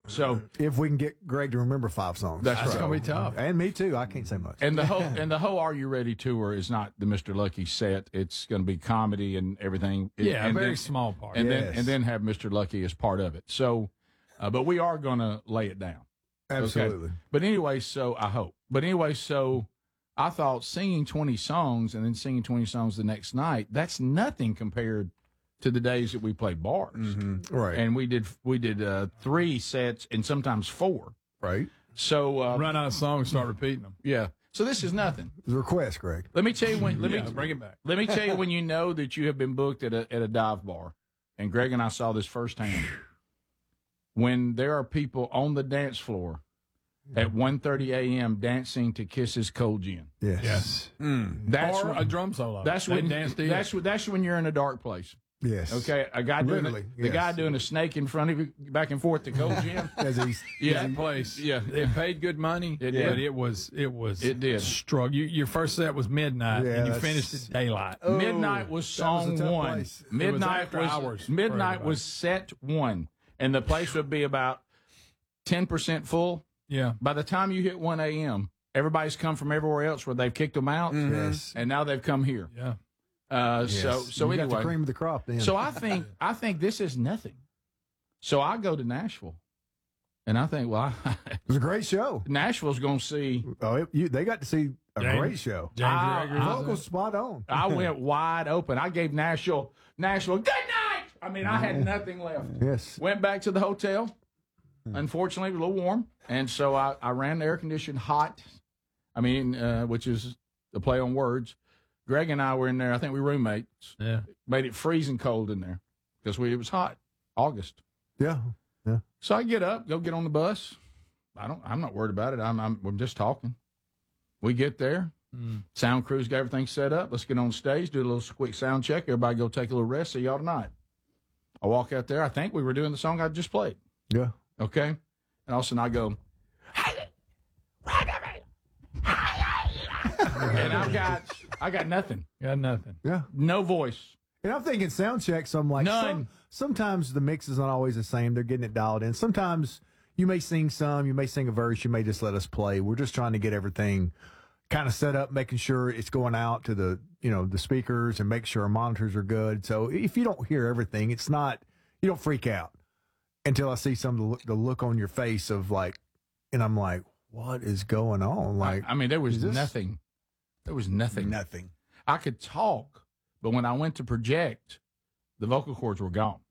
So if we can get Greg to remember 5 songs, that's right. Going to be tough. And me too. I can't say much. And the whole Are You Ready tour is not the Mr. Lucky set. It's going to be comedy and everything. Yeah, and a very then, small part. And Yes. then have Mr. Lucky as part of it. So, but we are going to lay it down. Absolutely. Okay? But anyway, so I hope. But anyway, so I thought singing 20 songs and then singing 20 songs the next night, that's nothing compared to the days that we played bars. Mm-hmm. Right. And we did 3 sets and sometimes 4. Right. So Run out of songs, start repeating them. yeah. So this is nothing. The request, Greg. Let me tell you when. Let me bring it back. Let me tell you when you know that you have been booked at a dive bar, and Greg and I saw this firsthand. When there are people on the dance floor at 1:30 a.m. dancing to Kiss's Cold Gin. Yes. That's Or when, a drum solo. that's They when dance to you. that's when you're in a dark place. Yes. Okay, a guy doing Literally, the yes. guy doing a snake in front of you, back and forth to Cold Gin. As he's Yeah, That place. Yeah. It paid good money. It did. But it was It did. struggle. Your first set was midnight Yeah, and you that's- finished at daylight. Midnight was that was a song tough 1. place. Midnight after was hours for Midnight everybody. was set 1, and the place would be about 10% full. Yeah. By the time you hit 1 a.m., everybody's come from everywhere else where they've kicked them out, Yes. and now they've come here. Yeah. So you got the anyway, cream of the crop then. so I think this is nothing. So I go to Nashville, and I think, well, it was a great show. Nashville's going to see. They got to see a James- great show. James Gregory. Vocals spot on. I went wide open. I gave Nashville good night. I mean, I had nothing left. Yes. Went back to the hotel. Unfortunately, it was a little warm, and so I ran the air conditioned hot. I mean, which is the play on words. Greg and I were in there. I think we were roommates. Yeah. Made it freezing cold in there because it was hot, August. Yeah. Yeah. So I get up, go get on the bus. I'm not worried about it. We're just talking. We get there. Sound crew's got everything set up. Let's get on stage, do a little quick sound check. Everybody go take a little rest. See y'all tonight. I walk out there. I think we were doing the song I just played. Yeah. Okay? And all of a sudden I go, and I got nothing. Got nothing. Yeah. No voice. And I'm thinking sound check, so I'm like, None. sometimes the mix is not always the same. They're getting it dialed in. Sometimes you may sing some, you may sing a verse, you may just let us play. We're just trying to get everything kind of set up, making sure it's going out to the speakers and make sure our monitors are good. So if you don't hear everything, it's not, you don't freak out until I see some of the look on your face of like, and I'm like, what is going on? Like, I mean, there was is this- nothing. There was nothing. nothing. I could talk, but when I went to project, the vocal cords were gone.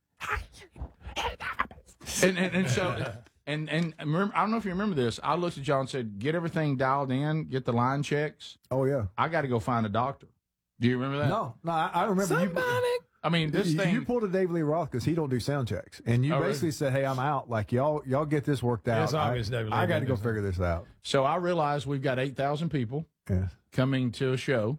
and so remember, I don't know if you remember this. I looked at y'all and said, "Get everything dialed in, get the line checks. Oh yeah. I got to go find a doctor." Do you remember that? No, I remember I mean, this you, thing. you pulled a Dave Lee Roth because he don't do sound checks, and you Oh, really? basically said, "Hey, I'm out. Like y'all get this worked out. It's obvious Dave Lee I got to didn't go do figure this out." So I realized we've got 8,000 people Yes. coming to a show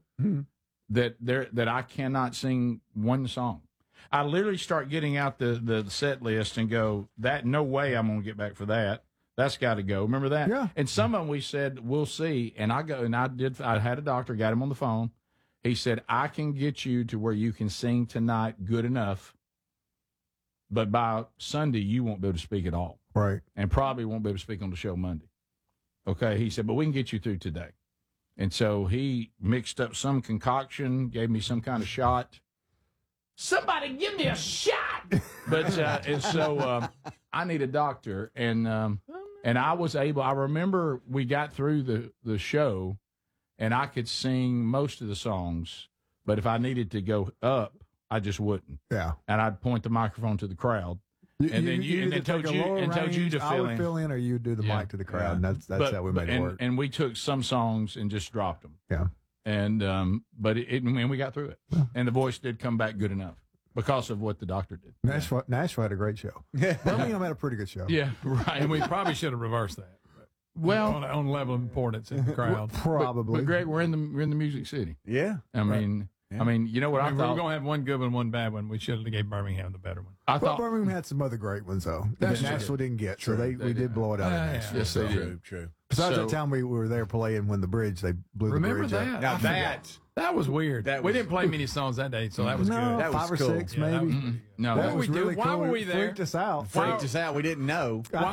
that I cannot sing one song. I literally start getting out the set list and go, that no way I'm going to get back for that. That's got to go. Remember that? Yeah. And some of them we said, we'll see. And I had a doctor, got him on the phone. He said, I can get you to where you can sing tonight good enough, but by Sunday you won't be able to speak at all. Right. And probably won't be able to speak on the show Monday. Okay, he said, but we can get you through today. And so he mixed up some concoction, gave me some kind of shot. Somebody give me a shot! But and so I need a doctor, and I was able. I remember we got through the show, and I could sing most of the songs, but if I needed to go up, I just wouldn't. Yeah. And I'd point the microphone to the crowd. And then you either told take a you lower to range, I fill would in. fill in, or you do the Yeah. mic to the crowd, Yeah. and that's how we made it work. And we took some songs and just dropped them. Yeah. And but and we got through it, and the voice did come back good enough because of what the doctor did. Nashville had a great show. Birmingham had a pretty good show. Yeah, right. And we probably should have reversed that. Well, on level of importance in the crowd. Probably. but Greg, we're in the Music City. Yeah. I mean, you know what I we were thought? going to have one good one, one bad one. We should have gave Birmingham the better one. I But thought Birmingham had some other great ones though That's that true. Nashville didn't get. So They we did blow it out. Yeah, of Nashville. yes, they did. True. Besides So- that time we were there playing when the bridge they blew Remember the bridge that? up. Now I forgot. That was weird. That we was- didn't play many songs that day, so that was No, good. That was 5 or cool. 6 Yeah, that maybe. was pretty good. no. What That were was we really doing? Why cool. were we It there? freaked us out. Freaked us out. We didn't know.